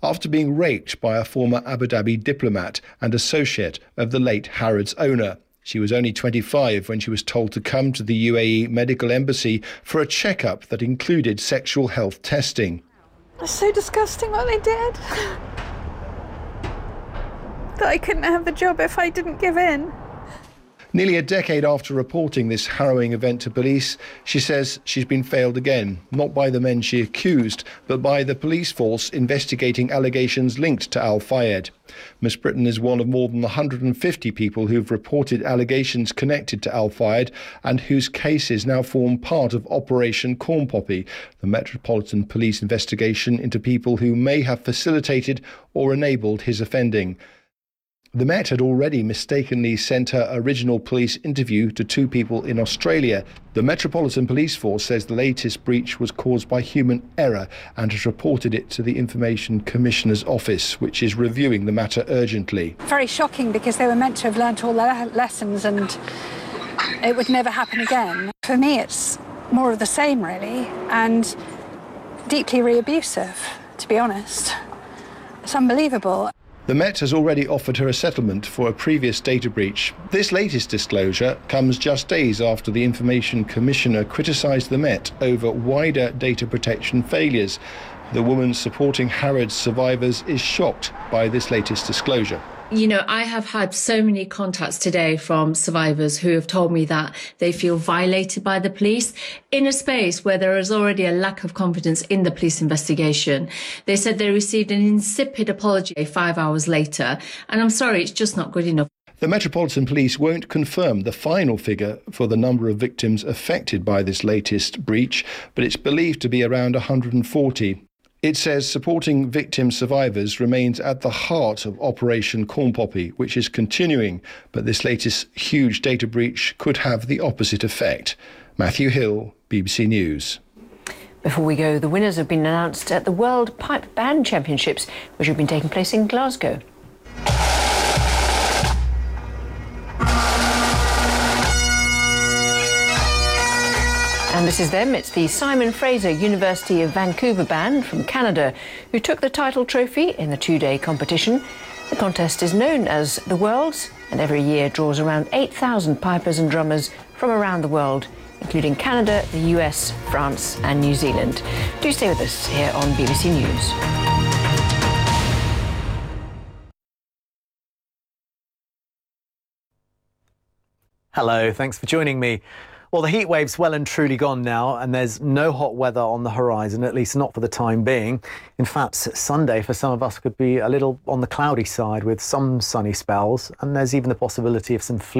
after being raped by a former Abu Dhabi diplomat and associate of the late Harrods owner. She was only 25 when she was told to come to the UAE medical embassy for a checkup that included sexual health testing. It's so disgusting what they did. That I couldn't have the job if I didn't give in. Nearly a decade after reporting this harrowing event to police, she says she's been failed again, not by the men she accused, but by the police force investigating allegations linked to Al Fayed. Miss Britain is one of more than 150 people who've reported allegations connected to Al Fayed and whose cases now form part of Operation Corn Poppy, the Metropolitan Police investigation into people who may have facilitated or enabled his offending. The Met had already mistakenly sent her original police interview to two people in Australia. The Metropolitan Police Force says the latest breach was caused by human error and has reported it to the Information Commissioner's office, which is reviewing the matter urgently. Very shocking because they were meant to have learnt all their lessons and it would never happen again. For me, it's more of the same, really, and deeply re-abusive, to be honest. It's unbelievable. The Met has already offered her a settlement for a previous data breach. This latest disclosure comes just days after the Information Commissioner criticised the Met over wider data protection failures. The woman supporting Harrods survivors is shocked by this latest disclosure. You know, I have had so many contacts today from survivors who have told me that they feel violated by the police in a space where there is already a lack of confidence in the police investigation. They said they received an insipid apology 5 hours later, and I'm sorry, it's just not good enough. The Metropolitan Police won't confirm the final figure for the number of victims affected by this latest breach, but it's believed to be around 140. It says supporting victim survivors remains at the heart of Operation Corn Poppy, which is continuing, but this latest huge data breach could have the opposite effect. Matthew Hill, BBC News. Before we go, the winners have been announced at the World Pipe Band Championships, which have been taking place in Glasgow. And this is them. It's the Simon Fraser University of Vancouver Band from Canada who took the title trophy in the two-day competition. The contest is known as the Worlds and every year draws around 8,000 pipers and drummers from around the world, including Canada, the US, France and New Zealand. Do stay with us here on BBC News. Hello, thanks for joining me. Well, the heat wave's well and truly gone now, and there's no hot weather on the horizon, at least not for the time being. In fact, Sunday for some of us could be a little on the cloudy side with some sunny spells, and there's even the possibility of some